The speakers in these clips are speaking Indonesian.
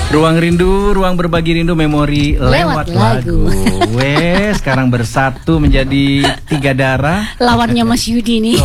Ruang rindu, ruang berbagi rindu, memori lewat lagu. Wes, sekarang bersatu menjadi tiga darah. Lawannya Mas Yudi nih.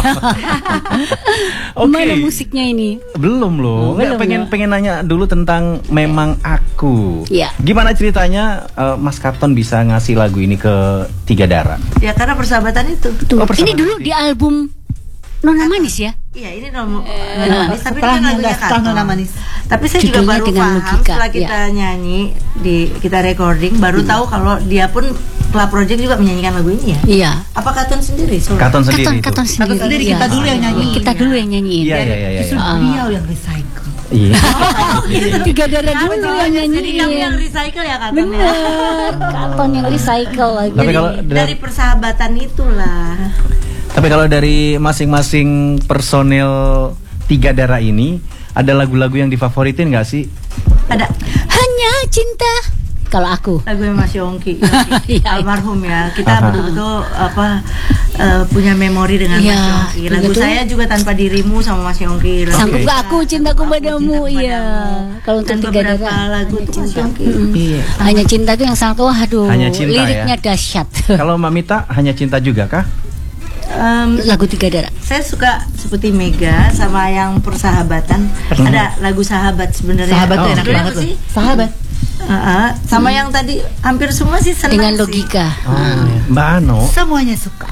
Mana musiknya ini? Belum loh. Pengen nanya dulu tentang Memang Aku. Ya. Gimana ceritanya Mas Karton bisa ngasih lagu ini ke tiga darah? Ya karena persahabatan itu. Tuh, ini dulu di album Nona Manis ya? Iya, ini Nona Manis, tapi kan lagunya Nona Manis. Tapi saya juga baru paham setelah kita nyanyi, kita recording, baru tahu kalau dia pun Club Project juga menyanyikan lagu ini ya? Iya. Apa Katon sendiri? Katon sendiri. Katon sendiri. Kita dulu yang nyanyi. Kita dulu yang nyanyiin. Iya. Justru beliau yang recycle. Iya. Tiga darah dulu yang nyanyiin. Jadi kamu yang recycle ya Katon? Bener, Katon yang recycle lagi. Tapi kalau dari persahabatan itulah. Tapi kalau dari masing-masing personel tiga darah ini, ada lagu-lagu yang difavoritin nggak sih? Ada. Hanya Cinta. Kalau aku. Lagunya Mas Yongki. Ya, almarhum ya. Kita betul-betul punya memori dengan Mas Yongki. Lagu saya juga Tanpa Dirimu sama Mas Yongki. Sanggup gak aku cintaku padamu. Iya. Kalau untuk tiga darah lagu itu Mas Yongki. Hanya Cinta itu yang sangat waduh. Hanya Cinta, liriknya dahsyat. Kalau Mbak Mita Hanya Cinta juga kah? Lagu tiga darah. Saya suka seperti Mega sama yang persahabatan. Ada lagu Sahabat sebenarnya. Sahabat tuh enak banget loh. Sahabat. Sama yang tadi hampir semua sih senang. Dengan logika. Mbak Ano Semuanya suka.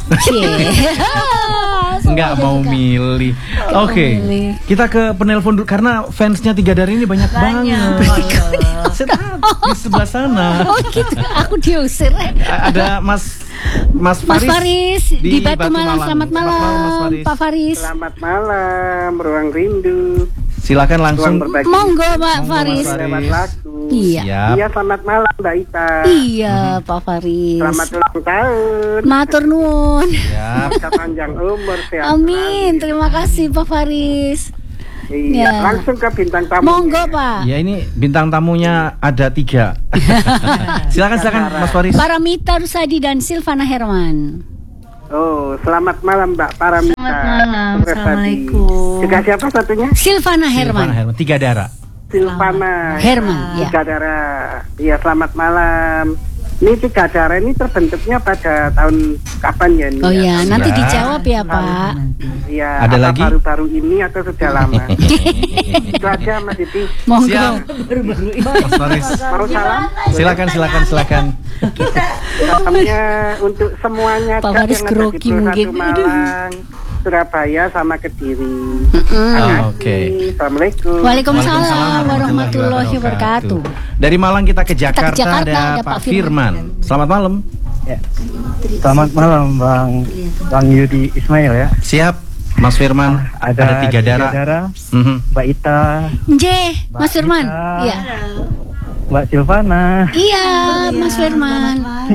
nggak mau milih. Oke, kita ke penelpon dulu karena fansnya tiga darah ini banyak banget. Di sebelah sana. Oh gitu, aku diusir. Ada Mas Faris di Batu Malang. Selamat malam, Pak Faris. Selamat malam, Ruang Rindu. Silakan langsung. Monggo, Pak Faris. Lewat lagu. Iya. Iya, selamat malam, Mbak Ita. Iya, Pak Faris. Selamat ulang tahun. Matur nuwun. Bisa panjang umur, sehat. Amin. Terima kasih, Pak Faris. Iya, langsung ke bintang tamu. Monggo, Pak. Ya, ini bintang tamunya ada 3. Silakan Mas Faris. Paramita Rusadi dan Silvana Herman. Oh, selamat malam Mbak Paramita. Selamat malam. Assalamualaikum. Juga siapa satunya? Silvana Herman. Tiga darah. Silvana Herman, ya. Tiga darah. Iya, selamat malam. Ini tiga darah ini terbentuknya pada tahun kapan ya? Oh iya, nanti dijawab ya Pak. Iya. Ada apa lagi? Baru-baru ini atau sudah lama? Itu aja Mas Diti. Monggo. Mas Faris. Mau salam? Silakan. Salamnya untuk semuanya Pak Faris grogi mungkin. Malang, Surabaya sama Kediri. Oke. Assalamualaikum. Waalaikumsalam warahmatullahi wabarakatuh. Dari Malang kita ke Jakarta, ada Pak Firman. Selamat malam. Ya. Selamat malam Bang Yudi Ismail ya. Siap, Mas Firman. Ada tiga darah. Mbak Ita. Mas Firman. Iya. Mbak Silvana. Iya, Mas Firman.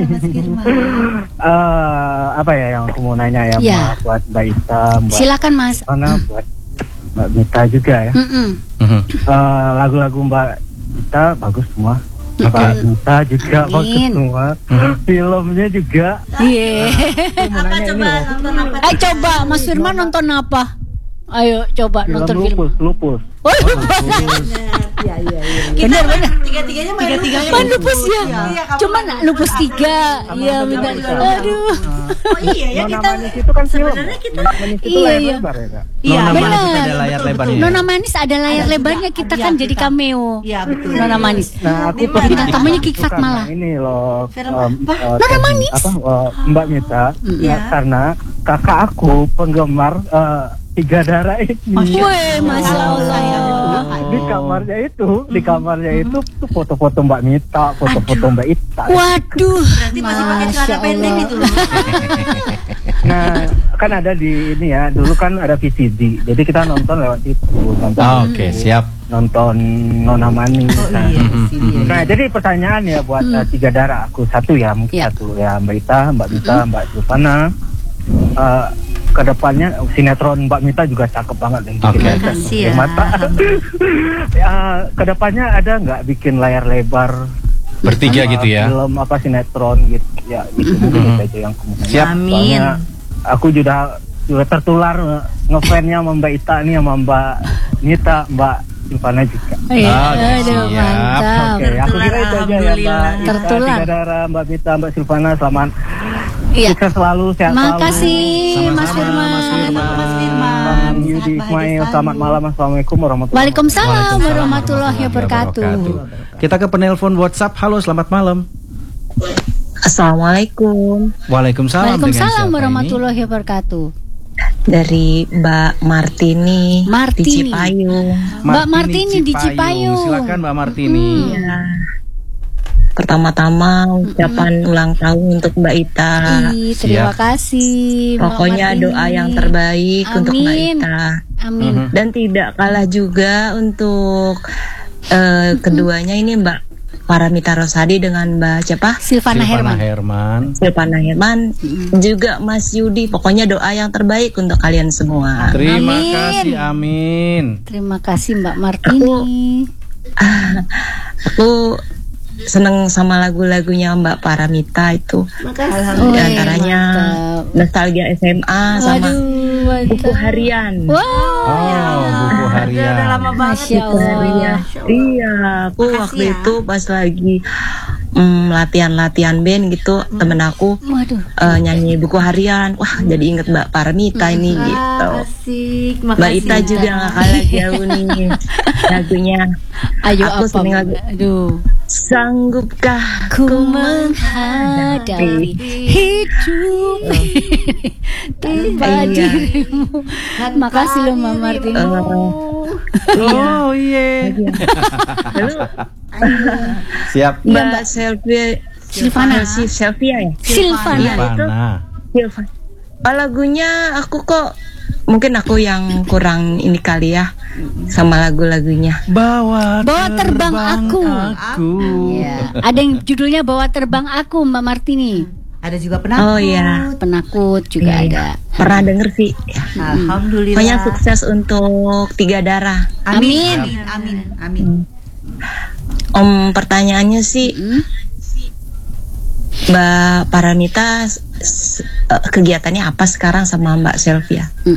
Apa ya yang aku mau nanya ya, buat Mbak Ita, silakan Mas. Buat Mbak Mita juga ya. Lagu-lagu Mbak Mita bagus semua. Mbak Mita juga bagus semua. Filmnya juga. Iya. Coba Mas Firman nonton apa? Ayo coba nonton film. Lupus. Oh, Benar. Tiga-tiganya main lupus ya. Cuman lupus 3. Iya benar. Aduh. Oh iya ya, kita itu kan film. Sebenarnya kita iya. Nona Manis ada layar lebarnya. Nona Manis ada layar lebarnya, kita kan jadi cameo. Iya betul. Nona Manis. Nah, aku bintang tamunya Kiki Fatmala. Ini loh. Nona Manis. Mbak Mita. Karena kakak aku penggemar tiga darah ini. Wih, Masya Allah. Di kamarnya itu tuh foto-foto Mbak Mita, foto-foto Mbak Ita. Waduh. Berarti masih pakai celana pendek itu loh. Nah, kan ada di ini ya, dulu kan ada VCD. Jadi kita nonton lewat itu. Oke, siap. Nonton Nona Manis. Nah, jadi pertanyaan ya buat tiga darah aku satu ya, mungkin satu ya Mbak Ita, Mbak Mita, Mbak Silvana. Kedepannya sinetron Mbak Mita juga cakep banget nih. Terima kasih ya. Kedepannya ada nggak bikin layar lebar bertiga gitu ya? Film apa sinetron gitu ya? Itu aja yang kemudian. Siap. Amin. Aku juga tertular ngefansnya sama Mbak Ita nih, sama Mbak Mita, Mbak Silvana juga. Aduh, mantap. itu aja ya Mbak. Tertular. Tiga darah, Mbak Mita, Mbak Silvana, selamat. Iya. Sukses selalu, sehat selalu. Makasih Mas Firman. Bang Yudi Ismail, selamat malam. Assalamualaikum warahmatullahi wabarakatuh. Waalaikumsalam warahmatullahi wabarakatuh. Kita ke penelpon WhatsApp. Halo, selamat malam. Assalamualaikum. Waalaikumsalam. Waalaikumsalam warahmatullahi wabarakatuh. Dari Mbak Martini di Cipayung. Mbak Martini di Cipayung. Silakan Mbak Martini. Ya. Pertama-tama ucapan ulang tahun untuk Mbak Ita. Terima kasih. Pokoknya doa yang terbaik untuk Mbak Ita. Amin. Dan tidak kalah juga untuk keduanya ini Mbak Paramita Rosadi dengan Mbak siapa? Silvana Herman. Juga Mas Yudi. Pokoknya doa yang terbaik untuk kalian semua. Terima kasih, amin. Terima kasih Mbak Martini. Aku seneng sama lagu-lagunya Mbak Paramita itu. Di antaranya Nostalgia SMA sama Buku Harian. Buku harian. Udah lama banget. Masya Allah. Iya, aku waktu itu pas lagi latihan band gitu, temen aku nyanyi Buku Harian. Wah, jadi inget Mbak Paramita ini gitu. Asik, Mbak Ita juga gak kalah jauh nih lagunya. Ayo aku apa? lagu. Sanggupkah ku menghadapi hidup tanpa dirimu. Makasih loh Mbak Martini. Oh iya. Siap. Mbak Silvana ya? Silvana. Lagunya aku kok mungkin aku yang kurang ini kali ya sama lagu-lagunya. Bawa terbang aku. Ya. Ada yang judulnya Bawa Terbang Aku Mbak Martini. Ada juga penakut. Oh iya. Penakut juga ada. Pernah denger sih. Alhamdulillah. Pokoknya sukses untuk Tiga Darah. Amin. Pertanyaannya sih Mbak Paramita kegiatannya apa sekarang sama Mbak Selvia?